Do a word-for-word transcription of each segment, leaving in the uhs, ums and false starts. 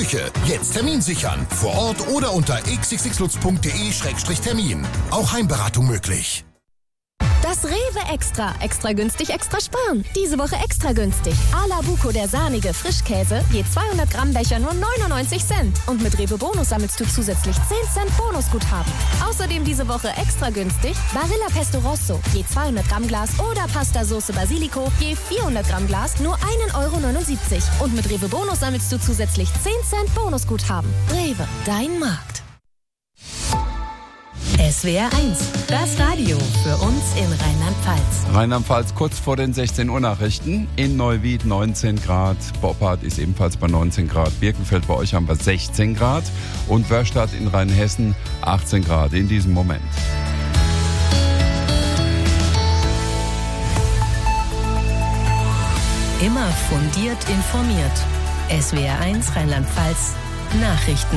Jetzt Termin sichern. Vor Ort oder unter x x x lutz punkt de Schrägstrich Termin. Auch Heimberatung möglich. Das Rewe Extra. Extra günstig, extra sparen. Diese Woche extra günstig. Ala Buco, der sahnige Frischkäse, je zweihundert Gramm Becher nur neunundneunzig Cent. Und mit Rewe Bonus sammelst du zusätzlich zehn Cent Bonusguthaben. Außerdem diese Woche extra günstig Barilla Pesto Rosso, je zweihundert Gramm Glas oder Pasta Soße Basilico, je vierhundert Gramm Glas nur ein Euro neunundsiebzig. Und mit Rewe Bonus sammelst du zusätzlich zehn Cent Bonusguthaben. Rewe, dein Markt. S W R eins, das Radio für uns in Rheinland-Pfalz. Rheinland-Pfalz kurz vor den sechzehn Uhr Nachrichten. In Neuwied neunzehn Grad, Boppard ist ebenfalls bei neunzehn Grad, Birkenfeld bei euch haben wir sechzehn Grad und Wörstadt in Rheinhessen achtzehn Grad in diesem Moment. Immer fundiert informiert. S W R eins Rheinland-Pfalz Nachrichten.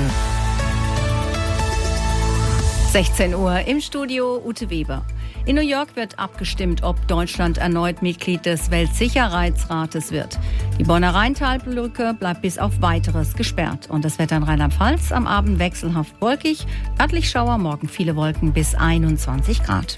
sechzehn Uhr im Studio Ute Weber. In New York wird abgestimmt, ob Deutschland erneut Mitglied des Weltsicherheitsrates wird. Die Bonner Rheintalbrücke bleibt bis auf Weiteres gesperrt. Und das Wetter in Rheinland-Pfalz am Abend wechselhaft wolkig, örtlich Schauer, morgen viele Wolken bis einundzwanzig Grad.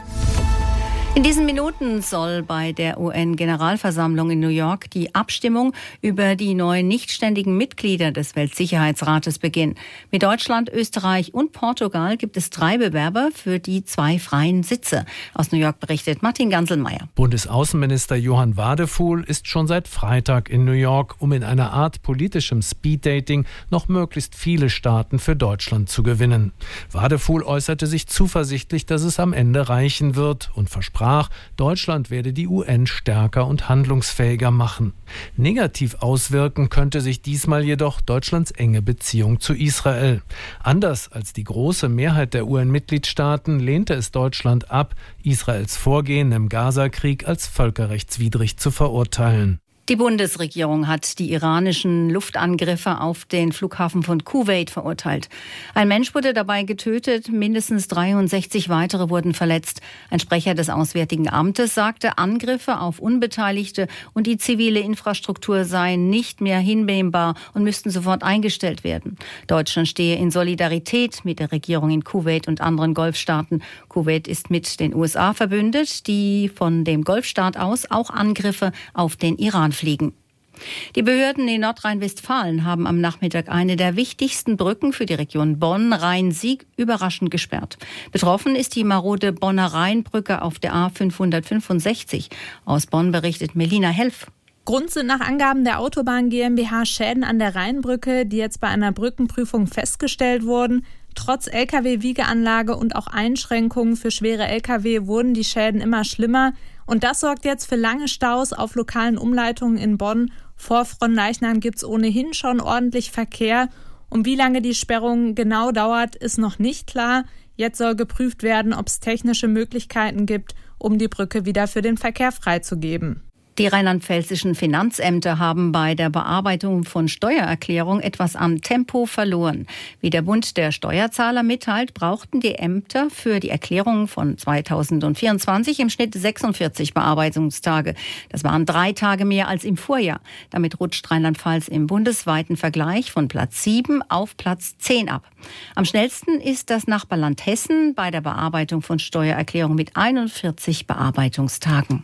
In diesen Minuten soll bei der U N-Generalversammlung in New York die Abstimmung über die neuen nichtständigen Mitglieder des Weltsicherheitsrates beginnen. Mit Deutschland, Österreich und Portugal gibt es drei Bewerber für die zwei freien Sitze. Aus New York berichtet Martin Ganselmeier. Bundesaußenminister Johann Wadefuhl ist schon seit Freitag in New York, um in einer Art politischem Speeddating noch möglichst viele Staaten für Deutschland zu gewinnen. Wadefuhl äußerte sich zuversichtlich, dass es am Ende reichen wird und versprach, Deutschland werde die U N stärker und handlungsfähiger machen. Negativ auswirken könnte sich diesmal jedoch Deutschlands enge Beziehung zu Israel. Anders als die große Mehrheit der U N-Mitgliedstaaten lehnte es Deutschland ab, Israels Vorgehen im Gazakrieg als völkerrechtswidrig zu verurteilen. Die Bundesregierung hat die iranischen Luftangriffe auf den Flughafen von Kuwait verurteilt. Ein Mensch wurde dabei getötet, mindestens dreiundsechzig weitere wurden verletzt. Ein Sprecher des Auswärtigen Amtes sagte, Angriffe auf Unbeteiligte und die zivile Infrastruktur seien nicht mehr hinnehmbar und müssten sofort eingestellt werden. Deutschland stehe in Solidarität mit der Regierung in Kuwait und anderen Golfstaaten. Kuwait ist mit den U S A verbündet, die von dem Golfstaat aus auch Angriffe auf den Iran fliegen. Die Behörden in Nordrhein-Westfalen haben am Nachmittag eine der wichtigsten Brücken für die Region Bonn-Rhein-Sieg überraschend gesperrt. Betroffen ist die marode Bonner Rheinbrücke auf der A fünfhundertfünfundsechzig. Aus Bonn berichtet Melina Helf. Grund sind nach Angaben der Autobahn GmbH Schäden an der Rheinbrücke, die jetzt bei einer Brückenprüfung festgestellt wurden. Trotz L K W-Wiegeanlage und auch Einschränkungen für schwere L K W wurden die Schäden immer schlimmer. Und das sorgt jetzt für lange Staus auf lokalen Umleitungen in Bonn. Vor Frohnleichnam gibt es ohnehin schon ordentlich Verkehr. Und wie lange die Sperrung genau dauert, ist noch nicht klar. Jetzt soll geprüft werden, ob es technische Möglichkeiten gibt, um die Brücke wieder für den Verkehr freizugeben. Die rheinland-pfälzischen Finanzämter haben bei der Bearbeitung von Steuererklärungen etwas am Tempo verloren. Wie der Bund der Steuerzahler mitteilt, brauchten die Ämter für die Erklärungen von zweitausendvierundzwanzig im Schnitt sechsundvierzig Bearbeitungstage. Das waren drei Tage mehr als im Vorjahr. Damit rutscht Rheinland-Pfalz im bundesweiten Vergleich von Platz sieben auf Platz zehn ab. Am schnellsten ist das Nachbarland Hessen bei der Bearbeitung von Steuererklärungen mit einundvierzig Bearbeitungstagen.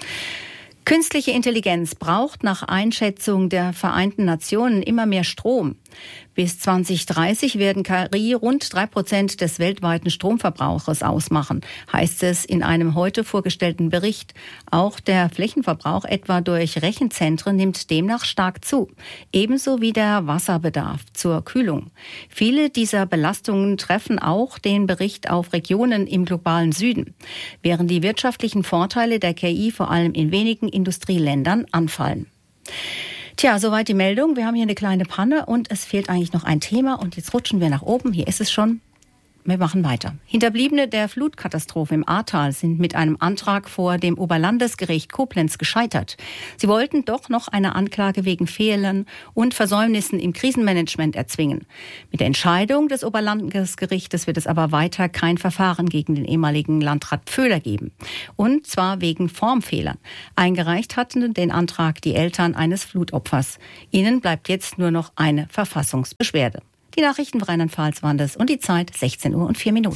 Künstliche Intelligenz braucht nach Einschätzung der Vereinten Nationen immer mehr Strom. Bis zwanzig dreißig werden K I rund drei Prozent des weltweiten Stromverbrauchs ausmachen, heißt es in einem heute vorgestellten Bericht. Auch der Flächenverbrauch etwa durch Rechenzentren nimmt demnach stark zu. Ebenso wie der Wasserbedarf zur Kühlung. Viele dieser Belastungen treffen auch den Bericht auf Regionen im globalen Süden, während die wirtschaftlichen Vorteile der K I vor allem in wenigen Industrieländern anfallen. Tja, soweit die Meldung. Wir haben hier eine kleine Panne und es fehlt eigentlich noch ein Thema und jetzt rutschen wir nach oben. Hier ist es schon. Wir machen weiter. Hinterbliebene der Flutkatastrophe im Ahrtal sind mit einem Antrag vor dem Oberlandesgericht Koblenz gescheitert. Sie wollten doch noch eine Anklage wegen Fehlern und Versäumnissen im Krisenmanagement erzwingen. Mit der Entscheidung des Oberlandesgerichtes wird es aber weiter kein Verfahren gegen den ehemaligen Landrat Pföhler geben. Und zwar wegen Formfehlern. Eingereicht hatten den Antrag die Eltern eines Flutopfers. Ihnen bleibt jetzt nur noch eine Verfassungsbeschwerde. Die Nachrichten für Rheinland-Pfalz waren das und die Zeit sechzehn Uhr und vier Minuten.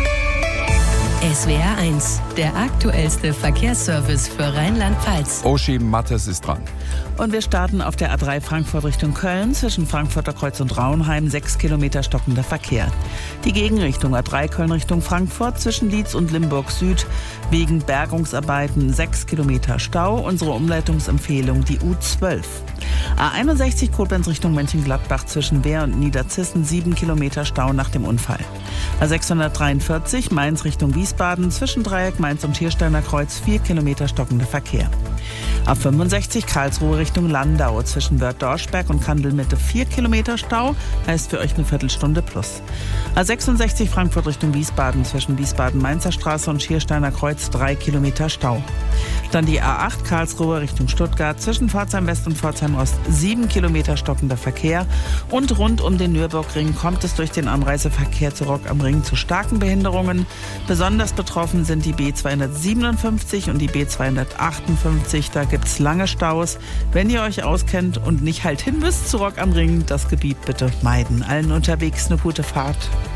S W R eins, der aktuellste Verkehrsservice für Rheinland-Pfalz. Oschi Mattes ist dran. Und wir starten auf der A drei Frankfurt Richtung Köln. Zwischen Frankfurter Kreuz und Raunheim sechs Kilometer stockender Verkehr. Die Gegenrichtung A drei Köln Richtung Frankfurt zwischen Lietz und Limburg Süd wegen Bergungsarbeiten sechs Kilometer Stau. Unsere Umleitungsempfehlung die U zwölf. A einundsechzig Koblenz Richtung Mönchengladbach zwischen Wehr und Niederzissen sieben Kilometer Stau nach dem Unfall. A sechshundertdreiundvierzig Mainz Richtung Wiesbaden zwischen Dreieck Mainz und Hirsteiner Kreuz vier Kilometer stockender Verkehr. A fünfundsechzig Karlsruhe Richtung Landau zwischen Wörth-Dorschberg und Kandelmitte vier Kilometer Stau, heißt für euch eine Viertelstunde plus. A sechsundsechzig Frankfurt Richtung Wiesbaden zwischen Wiesbaden-Mainzer Straße und Schiersteiner Kreuz drei Kilometer Stau. Dann die A acht Karlsruhe Richtung Stuttgart zwischen Pforzheim West und Pforzheim Ost sieben Kilometer stockender Verkehr. Und rund um den Nürburgring kommt es durch den Anreiseverkehr zu Rock am Ring zu starken Behinderungen. Besonders betroffen sind die B zweihundertsiebenundfünfzig und die B zweihundertachtundfünfzig. Da gibt es lange Staus. Wenn ihr euch auskennt und nicht halt hin müsst zu Rock am Ring, das Gebiet bitte meiden. Allen unterwegs eine gute Fahrt.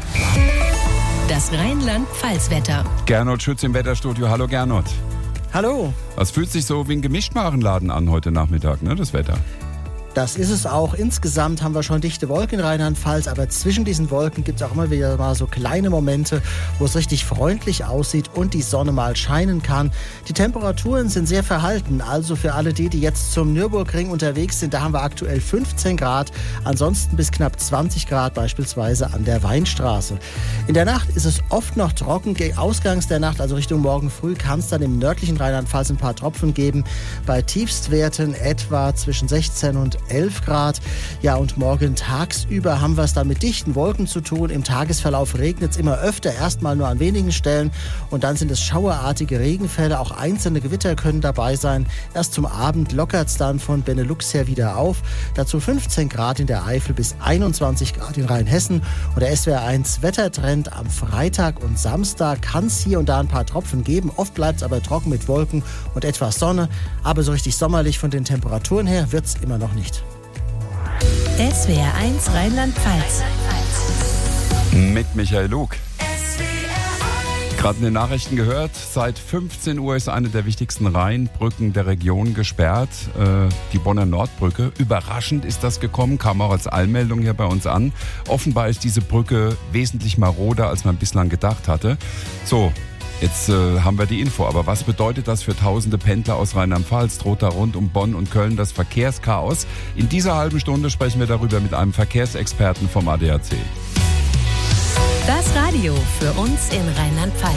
Das Rheinland-Pfalz-Wetter. Gernot Schütz im Wetterstudio. Hallo Gernot. Hallo. Es fühlt sich so wie ein Gemischtwarenladen an heute Nachmittag, ne, das Wetter. Das ist es auch. Insgesamt haben wir schon dichte Wolken in Rheinland-Pfalz, aber zwischen diesen Wolken gibt es auch immer wieder mal so kleine Momente, wo es richtig freundlich aussieht und die Sonne mal scheinen kann. Die Temperaturen sind sehr verhalten, also für alle die, die jetzt zum Nürburgring unterwegs sind, da haben wir aktuell fünfzehn Grad, ansonsten bis knapp zwanzig Grad beispielsweise an der Weinstraße. In der Nacht ist es oft noch trocken, ausgangs der Nacht, also Richtung morgen früh, kann es dann im nördlichen Rheinland-Pfalz ein paar Tropfen geben, bei Tiefstwerten etwa zwischen sechzehn und elf Grad. Ja, und morgen tagsüber haben wir es dann mit dichten Wolken zu tun. Im Tagesverlauf regnet es immer öfter, erstmal nur an wenigen Stellen und dann sind es schauerartige Regenfälle. Auch einzelne Gewitter können dabei sein. Erst zum Abend lockert es dann von Benelux her wieder auf. Dazu fünfzehn Grad in der Eifel bis einundzwanzig Grad in Rheinhessen. Und der S W R eins Wettertrend am Freitag und Samstag kann es hier und da ein paar Tropfen geben. Oft bleibt es aber trocken mit Wolken und etwas Sonne. Aber so richtig sommerlich von den Temperaturen her wird es immer noch nicht. S W R eins Rheinland-Pfalz. Mit Michael Lug. Gerade in den Nachrichten gehört, seit fünfzehn Uhr ist eine der wichtigsten Rheinbrücken der Region gesperrt, äh, die Bonner Nordbrücke. Überraschend ist das gekommen, kam auch als Eilmeldung hier bei uns an. Offenbar ist diese Brücke wesentlich maroder, als man bislang gedacht hatte. So, jetzt äh, haben wir die Info, aber was bedeutet das für tausende Pendler aus Rheinland-Pfalz? Droht da rund um Bonn und Köln das Verkehrschaos? In dieser halben Stunde sprechen wir darüber mit einem Verkehrsexperten vom A D A C. Das Radio für uns in Rheinland-Pfalz.